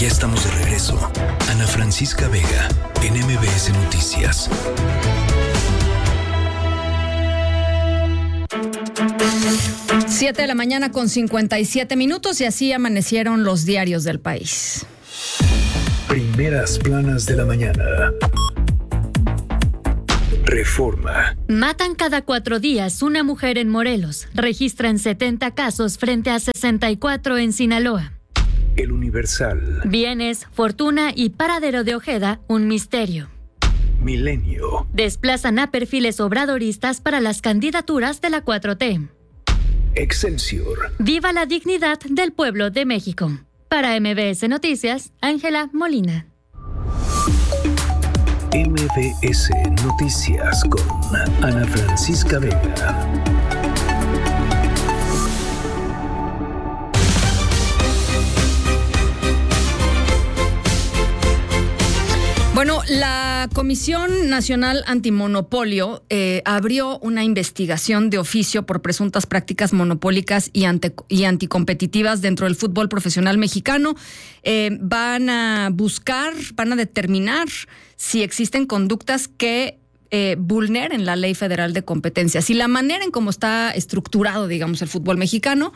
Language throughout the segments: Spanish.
Ya estamos de regreso. Ana Francisca Vega, en MBS Noticias. Siete de la mañana con 57 minutos y así amanecieron los diarios del país. Primeras planas de la mañana. Reforma. Matan cada 4 días una mujer en Morelos. Registran 70 casos frente a 64 en Sinaloa. El Universal. Bienes, fortuna y paradero de Ojeda, un misterio. Milenio. Desplazan a perfiles obradoristas para las candidaturas de la 4T. Excelsior. Viva la dignidad del pueblo de México. Para MBS Noticias, Ángela Molina. MBS Noticias con Ana Francisca Vega. Bueno, la Comisión Nacional Antimonopolio abrió una investigación de oficio por presuntas prácticas monopólicas y anticompetitivas dentro del fútbol profesional mexicano. Van a determinar si existen conductas que vulneren la Ley Federal de Competencias. Y la manera en cómo está estructurado, digamos, el fútbol mexicano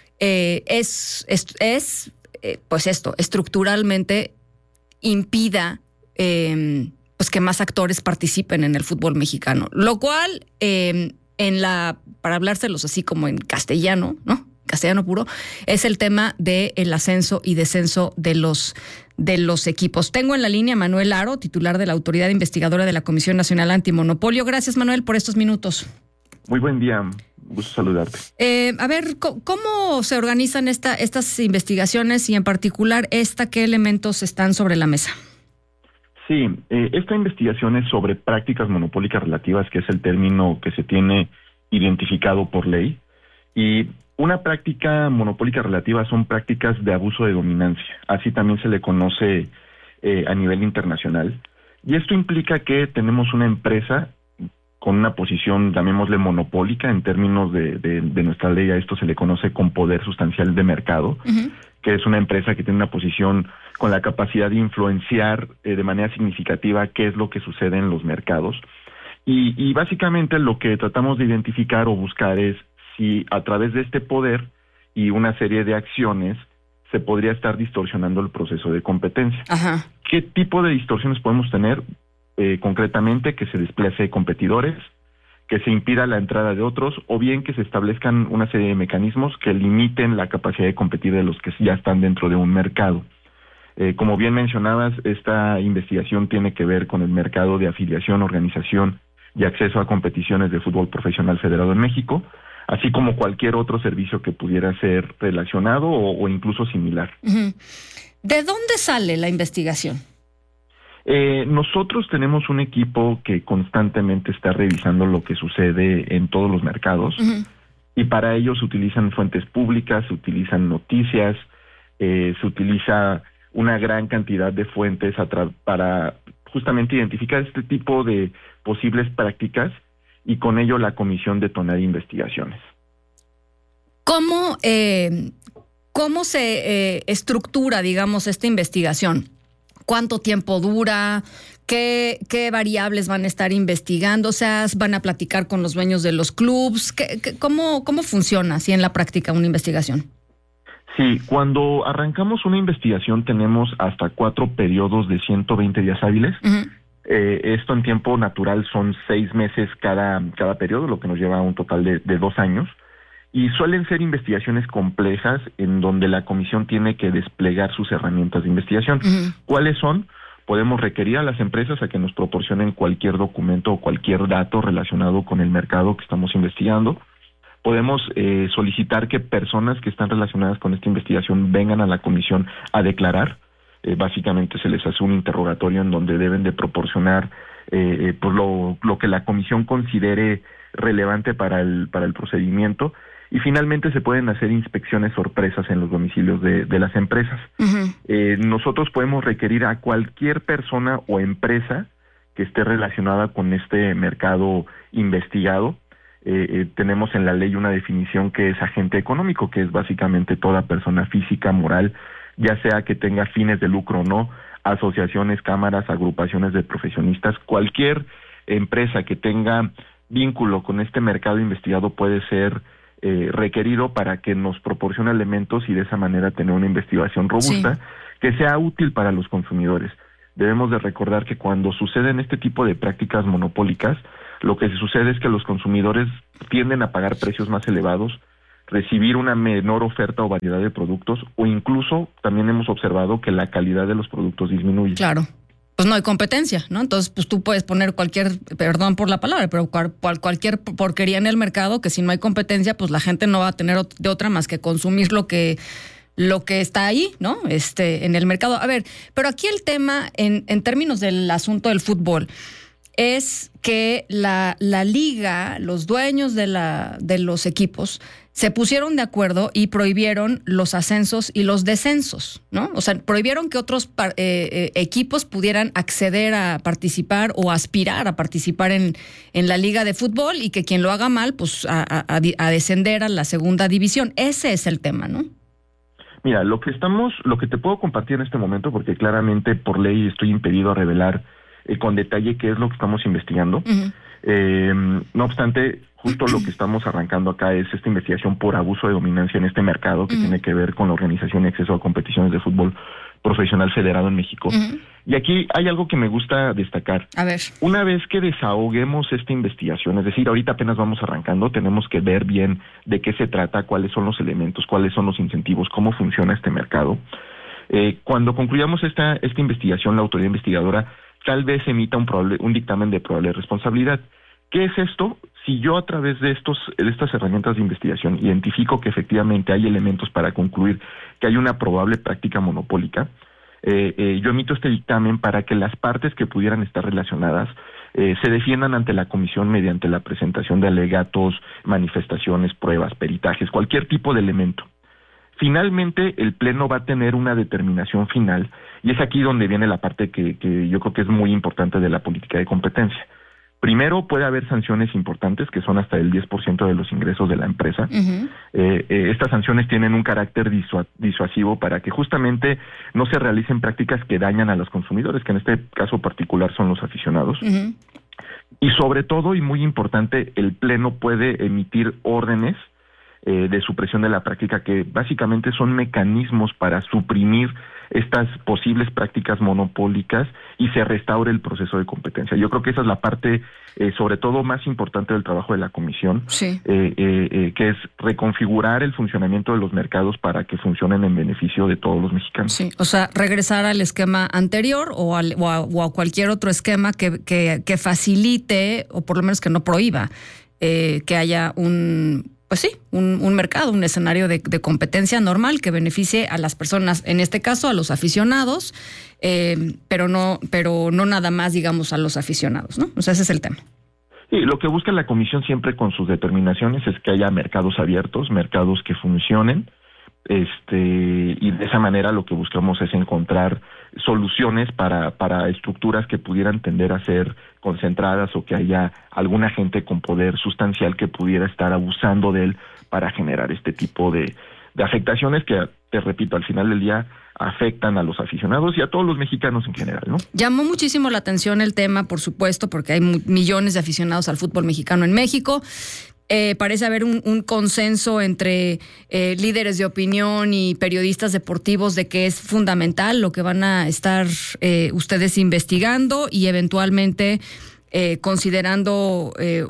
estructuralmente impida pues que más actores participen en el fútbol mexicano, lo cual para hablárselos así como en castellano, ¿no? Castellano puro, es el tema del ascenso y descenso de los equipos. Tengo en la línea a Manuel Aro, titular de la Autoridad Investigadora de la Comisión Nacional Antimonopolio. Gracias, Manuel, por estos minutos. Muy buen día, gusto saludarte. A ver, ¿cómo se organizan estas investigaciones y en particular qué elementos están sobre la mesa? Sí, esta investigación es sobre prácticas monopólicas relativas, que es el término que se tiene identificado por ley. Y una práctica monopólica relativa son prácticas de abuso de dominancia. Así también se le conoce a nivel internacional. Y esto implica que tenemos una empresa con una posición, llamémosle monopólica, en términos de nuestra ley. A esto se le conoce con poder sustancial de mercado, que es una empresa que tiene una posición con la capacidad de influenciar de manera significativa qué es lo que sucede en los mercados. Y básicamente lo que tratamos de identificar o buscar es si a través de este poder y una serie de acciones se podría estar distorsionando el proceso de competencia. Ajá. ¿Qué tipo de distorsiones podemos tener? Concretamente, que se desplace competidores, que se impida la entrada de otros, o bien que se establezcan una serie de mecanismos que limiten la capacidad de competir de los que ya están dentro de un mercado. Como bien mencionabas, esta investigación tiene que ver con el mercado de afiliación, organización y acceso a competiciones de fútbol profesional federado en México, así como cualquier otro servicio que pudiera ser relacionado o incluso similar. Uh-huh. ¿De dónde sale la investigación? Nosotros tenemos un equipo que constantemente está revisando lo que sucede en todos los mercados, y para ello se utilizan fuentes públicas, se utilizan noticias, se utiliza una gran cantidad de fuentes para justamente identificar este tipo de posibles prácticas, y con ello la comisión detona investigaciones. ¿Cómo se estructura, digamos, esta investigación? ¿Cuánto tiempo dura? ¿Qué variables van a estar investigando? O sea, ¿van a platicar con los dueños de los clubs? ¿Cómo funciona así en la práctica una investigación? Sí, cuando arrancamos una investigación tenemos hasta 4 periodos de 120 días hábiles. Uh-huh. Esto en tiempo natural son 6 meses cada periodo, lo que nos lleva a un total de 2 años. Y suelen ser investigaciones complejas en donde la comisión tiene que desplegar sus herramientas de investigación. Uh-huh. ¿Cuáles son? Podemos requerir a las empresas a que nos proporcionen cualquier documento o cualquier dato relacionado con el mercado que estamos investigando. Podemos solicitar que personas que están relacionadas con esta investigación vengan a la comisión a declarar. Básicamente se les hace un interrogatorio en donde deben de proporcionar pues lo que la comisión considere relevante para el procedimiento. Y finalmente se pueden hacer inspecciones sorpresas en los domicilios de las empresas. Uh-huh. Nosotros podemos requerir a cualquier persona o empresa que esté relacionada con este mercado investigado. Tenemos en la ley una definición que es agente económico, que es básicamente toda persona física, moral, ya sea que tenga fines de lucro o no, asociaciones, cámaras, agrupaciones de profesionistas, cualquier empresa que tenga vínculo con este mercado investigado puede ser requerido para que nos proporcione elementos y de esa manera tener una investigación robusta que sea útil para los consumidores. Debemos de recordar que cuando suceden este tipo de prácticas monopólicas, lo que sucede es que los consumidores tienden a pagar precios más elevados, recibir una menor oferta o variedad de productos, o incluso también hemos observado que la calidad de los productos disminuye. Claro. Pues no hay competencia, ¿no? Entonces, pues tú puedes poner cualquier, perdón por la palabra, pero cualquier porquería en el mercado, que si no hay competencia, pues la gente no va a tener de otra más que consumir lo que está ahí, ¿no? En el mercado. A ver, pero aquí el tema, en términos del asunto del fútbol, es que la liga, los dueños de los equipos, se pusieron de acuerdo y prohibieron los ascensos y los descensos, ¿no? O sea, prohibieron que otros equipos pudieran acceder a participar o aspirar a participar en la liga de fútbol, y que quien lo haga mal, pues a descender a la segunda división. Ese es el tema, ¿no? Mira, lo que te puedo compartir en este momento, porque claramente por ley estoy impedido a revelar con detalle qué es lo que estamos investigando. No obstante, justo lo que estamos arrancando acá es esta investigación por abuso de dominancia en este mercado que tiene que ver con la organización y acceso a competiciones de fútbol profesional federado en México. Y aquí hay algo que me gusta destacar. A ver. Una vez que desahoguemos esta investigación, es decir, ahorita apenas vamos arrancando, tenemos que ver bien de qué se trata, cuáles son los elementos, cuáles son los incentivos, cómo funciona este mercado. Cuando concluyamos esta investigación, la autoridad investigadora tal vez emita un dictamen de probable responsabilidad. ¿Qué es esto? Si yo a través de estas herramientas de investigación identifico que efectivamente hay elementos para concluir que hay una probable práctica monopólica, yo emito este dictamen para que las partes que pudieran estar relacionadas se defiendan ante la comisión mediante la presentación de alegatos, manifestaciones, pruebas, peritajes, cualquier tipo de elemento. Finalmente, el Pleno va a tener una determinación final, y es aquí donde viene la parte que yo creo que es muy importante de la política de competencia. Primero, puede haber sanciones importantes, que son hasta el 10% de los ingresos de la empresa. Estas sanciones tienen un carácter disuasivo para que justamente no se realicen prácticas que dañan a los consumidores, que en este caso particular son los aficionados. Y sobre todo, y muy importante, el Pleno puede emitir órdenes de supresión de la práctica, que básicamente son mecanismos para suprimir estas posibles prácticas monopólicas y se restaure el proceso de competencia. Yo creo que esa es la parte, sobre todo, más importante del trabajo de la comisión, que es reconfigurar el funcionamiento de los mercados para que funcionen en beneficio de todos los mexicanos. Sí, o sea, regresar al esquema anterior o a cualquier otro esquema que facilite, o por lo menos que no prohíba, que haya un mercado, un escenario de competencia normal que beneficie a las personas, en este caso a los aficionados, pero no nada más, digamos, a los aficionados, ¿no? O sea, ese es el tema. Sí, lo que busca la comisión siempre con sus determinaciones es que haya mercados abiertos, mercados que funcionen, y de esa manera lo que buscamos es encontrar soluciones para estructuras que pudieran tender a ser concentradas, o que haya algún agente con poder sustancial que pudiera estar abusando de él para generar este tipo de afectaciones que, te repito, al final del día afectan a los aficionados y a todos los mexicanos en general, ¿no? Llamó muchísimo la atención el tema, por supuesto, porque hay millones de aficionados al fútbol mexicano en México. Parece haber un consenso entre líderes de opinión y periodistas deportivos de que es fundamental lo que van a estar ustedes investigando y eventualmente considerando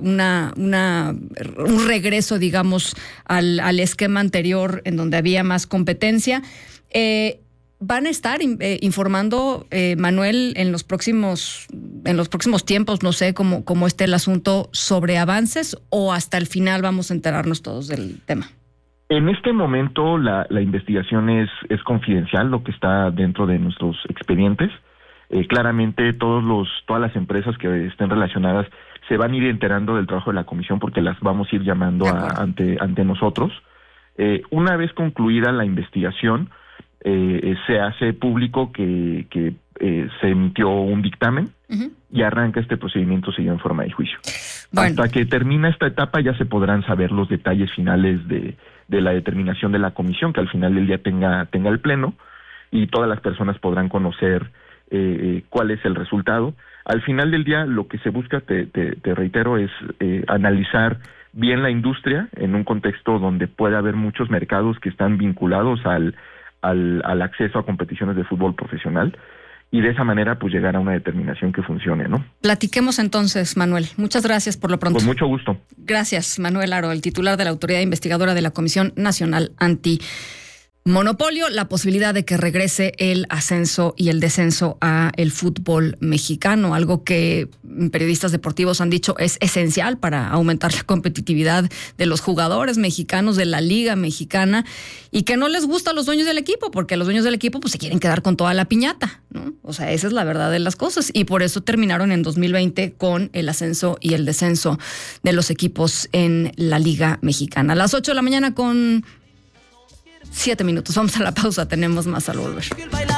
un regreso, digamos, al esquema anterior en donde había más competencia. ¿Van a estar informando, Manuel, en los próximos tiempos, no sé cómo esté el asunto, sobre avances, o hasta el final vamos a enterarnos todos del tema? En este momento la investigación es confidencial, lo que está dentro de nuestros expedientes. Claramente todas las empresas que estén relacionadas se van a ir enterando del trabajo de la comisión, porque las vamos a ir llamando ante nosotros. Una vez concluida la investigación, se hace público que se emitió un dictamen y arranca este procedimiento seguido en forma de juicio. Bueno. Hasta que termina esta etapa ya se podrán saber los detalles finales de la determinación de la comisión, que al final del día tenga el Pleno. y todas las personas podrán conocer cuál es el resultado. Al final del día, lo que se busca, te reitero, es analizar bien la industria en un contexto donde puede haber muchos mercados que están vinculados al acceso a competiciones de fútbol profesional, y de esa manera pues llegar a una determinación que funcione, ¿no? Platiquemos entonces, Manuel. Muchas gracias por lo pronto. Con mucho gusto. Gracias, Manuel Aro, el titular de la Autoridad Investigadora de la Comisión Nacional Antimonopolio, la posibilidad de que regrese el ascenso y el descenso a el fútbol mexicano, algo que periodistas deportivos han dicho es esencial para aumentar la competitividad de los jugadores mexicanos, de la Liga Mexicana, y que no les gusta a los dueños del equipo, porque los dueños del equipo pues se quieren quedar con toda la piñata, ¿no? O sea, esa es la verdad de las cosas, y por eso terminaron en 2020 con el ascenso y el descenso de los equipos en la Liga Mexicana. A las 8 de la mañana con 7 minutos. Vamos a la pausa, tenemos más al volver.